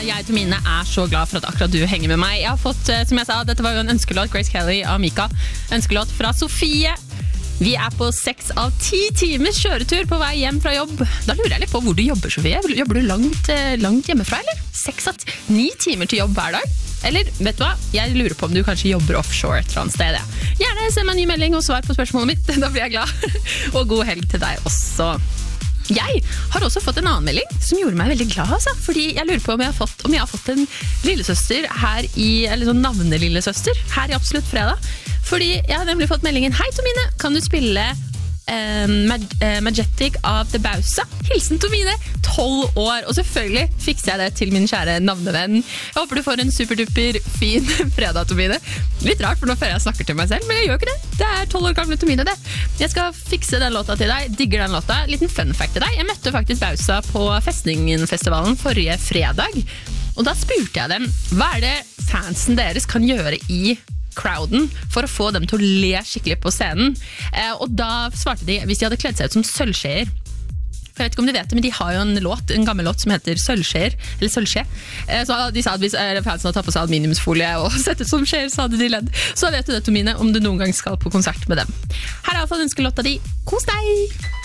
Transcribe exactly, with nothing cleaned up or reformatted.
jeg til mine er så glad for at akkurat du henger med meg. Jeg har fått, som jeg sa, dette var jo en ønskelåt, Grace Kelly av Mika. Ønskelåt fra Sofie. Vi er på seks av ti timers kjøretur på vei hjem fra jobb. Da lurer jeg litt på hvor du jobber, Sofie. Jobber du langt, langt hjemmefra, eller? seks av ni timer til jobb hver dag? Eller, vet du hva? Jeg lurer på om du kanskje jobber offshore et eller annet sted. Gjerne send meg en ny melding og svar på spørsmålet mitt. Da blir jeg glad. Og god helg til deg også. Jeg har også fått en annen melding som gjorde meg veldig glad, altså, fordi jeg lurer på om jeg har fått, om jeg har fått en lillesøster her i, eller sånn navnelillesøster her i Absolutt Fredag. Fordi jeg har nemlig fått meldingen: Hei Tomine, kan du spille eh, Mag eh, Majestic av The Bausa? Hilsen Tomine, tolv år. Og selvfølgelig fikser jeg det til min kjære navnevenn. Jeg håper du får en superduper fin fredag, Tomine. Litt rart, for nå føler jeg snakker til meg selv, men jeg gjør ikke det. Det er tolv år gamle Tomine, det. Jeg skal fikse den låta til deg. Digger den låta. Liten fun fact til deg. Jeg møtte faktisk Bausa på Festningenfestivalen forrige fredag. Og da spurte jeg dem: hva er det fansen deres kan gjøre i crowden for å få dem til å le skikkelig på scenen? Eh, og da svarte de hvis de hadde kledd seg ut som sølvskjeer. For jeg vet ikke om de vet det, men de har jo en låt, en gammel låt som heter Sølvskjeer, eller Sølvskje. Eh, så de sa at hvis fansen hadde tatt på seg aluminiumsfolie og sett ut som skjeer, så hadde de ledd. Så vet du det, Tomine, om du noen gang skal på konsert med dem. Her er i hvert fall ønskelåta di. Kos deg!